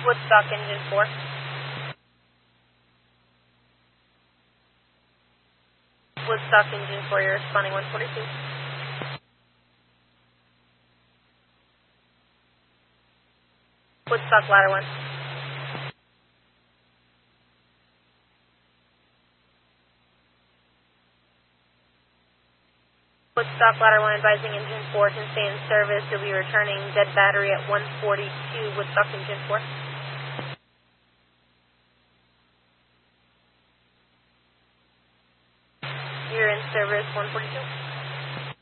Woodstock engine 4. Woodstock engine 4, you're responding 142. Woodstock ladder 1. Woodstock ladder 1 advising engine 4 can stay in service. You'll be returning dead battery at 142 Woodstock engine 4. You're in service 142.